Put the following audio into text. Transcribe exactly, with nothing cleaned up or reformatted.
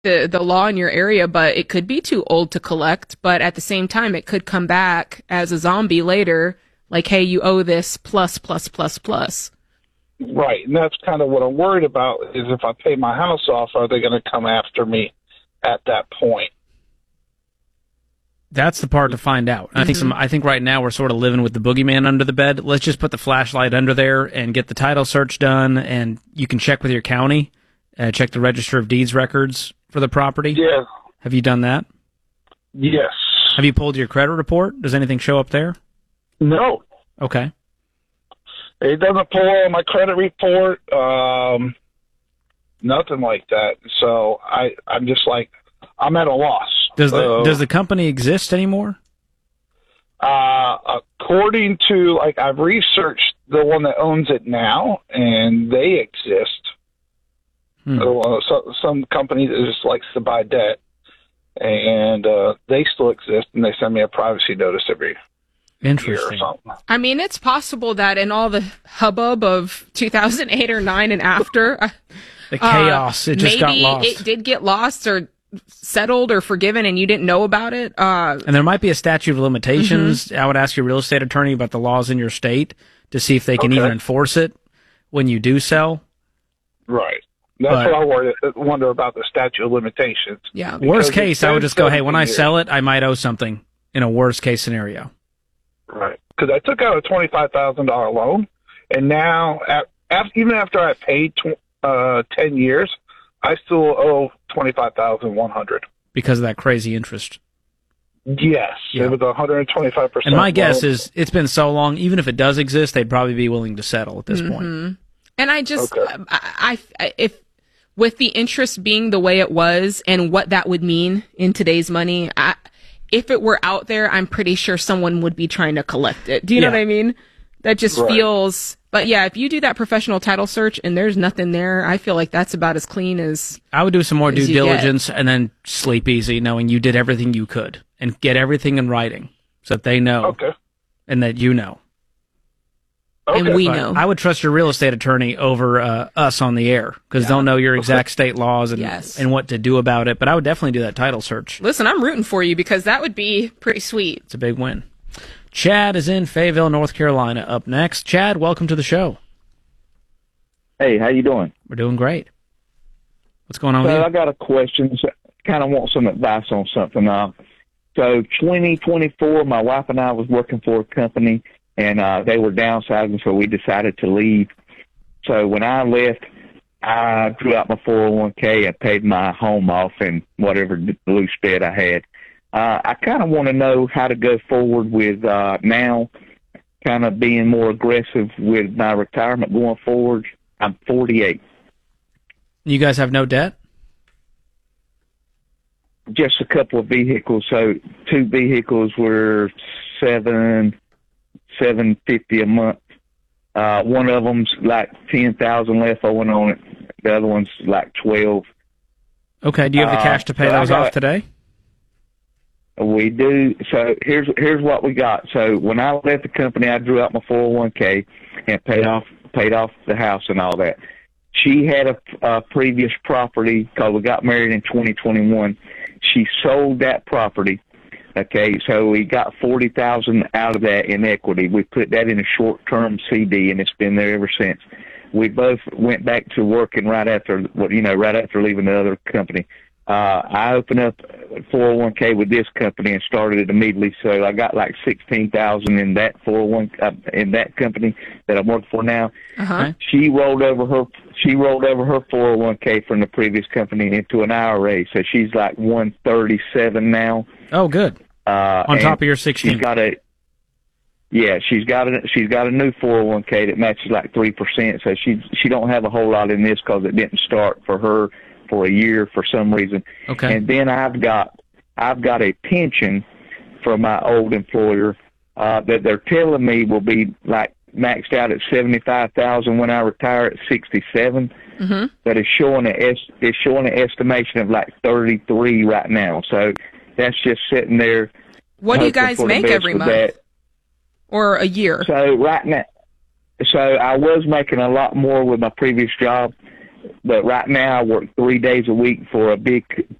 the the law in your area, but it could be too old to collect. But at the same time, it could come back as a zombie later, like, hey, you owe this plus plus plus plus. Right, and that's kind of what I'm worried about. Is if I pay my house off, are they going to come after me at that point? That's the part to find out. Mm-hmm. I think some. I think right now we're sort of living with the boogeyman under the bed. Let's just put the flashlight under there and get the title search done, and you can check with your county, uh, check the Register of Deeds records for the property. Yeah. Have you done that? Yes. Have you pulled your credit report? Does anything show up there? No. Okay. It doesn't pull on my credit report. Um, nothing like that. So I, I'm just like, I'm at a loss. Does the uh, does the company exist anymore? Uh, according to, like, I've researched the one that owns it now, and they exist. Hmm. Uh, so, some company that just likes to buy debt, and uh, they still exist, and they send me a privacy notice every Interesting. year or something. I mean, it's possible that in all the hubbub of two thousand eight or nine and after, the chaos, uh, it just got lost. Maybe it did get lost or settled or forgiven and you didn't know about it. Uh, and there might be a statute of limitations. Mm-hmm. I would ask your real estate attorney about the laws in your state to see if they can okay. even enforce it when you do sell. Right. That's but, what I worry, wonder about the statute of limitations. Yeah. Worst case, I would just go, hey, when I sell it, I might owe something in a worst case scenario. Right. Because I took out a twenty-five thousand dollars loan, and now, at, at, even after I paid tw- uh, ten years, I still owe twenty-five thousand one hundred dollars. Because of that crazy interest. Yes. Yeah. It was one hundred twenty-five percent. And my guess is it's been so long, even if it does exist, they'd probably be willing to settle at this mm-hmm. point. And I just, okay. I, I, if, with the interest being the way it was and what that would mean in today's money, I, if it were out there, I'm pretty sure someone would be trying to collect it. Do you yeah. know what I mean? That just right. feels, but yeah, if you do that professional title search and there's nothing there, I feel like that's about as clean as I would do some more due diligence get. and then sleep easy knowing you did everything you could and get everything in writing so that they know okay. and that you know. Okay. And we but know. I would trust your real estate attorney over uh, us on the air because yeah. they'll know your exact okay. state laws and, yes. and what to do about it. But I would definitely do that title search. Listen, I'm rooting for you because that would be pretty sweet. It's a big win. Chad is in Fayetteville, North Carolina. Up next, Chad, welcome to the show. Hey, how you doing? We're doing great. What's going on so with you? I got a question. So kind of want some advice on something. Uh, so twenty twenty-four, my wife and I was working for a company, and uh, they were downsizing, so we decided to leave. So when I left, I drew out my four oh one k and paid my home off and whatever loose debt I had. Uh, I kind of want to know how to go forward with uh, now kind of being more aggressive with my retirement going forward. I'm forty-eight. You guys have no debt? Just a couple of vehicles. So two vehicles were seven, seven fifty a month. Uh, one of them's like ten thousand left owing on it. The other one's like twelve. Okay. Do you have the cash to pay uh, so those off today? We do. So here's here's what we got. So when I left the company, I drew out my four oh one k and paid off paid off the house and all that. She had a, a previous property because we got married in twenty twenty-one. She sold that property. Okay, so we got forty thousand out of that in equity. We put that in a short-term C D, and it's been there ever since. We both went back to working right after, you know, right after leaving the other company. Uh, I opened up four oh one k with this company and started it immediately. So I got like sixteen thousand in that four oh one uh, in that company that I'm working for now. Uh-huh. She rolled over her she rolled over her four oh one k from the previous company into an I R A. So she's like one thirty-seven now. Oh, good. Uh, On top of your sixteen. She's got a yeah, she's got a she's got a new four oh one k that matches like three percent. So she she don't have a whole lot in this because it didn't start for her for a year for some reason. Okay. And then I've got I've got a pension from my old employer uh, that they're telling me will be like maxed out at seventy-five thousand when I retire at sixty-seven. Mm-hmm. But it's showing a it's showing an estimation of like thirty-three right now. So that's just sitting there. What do you guys make every month? That. Or a year? So right now, so I was making a lot more with my previous job. but right now I work three days a week for a big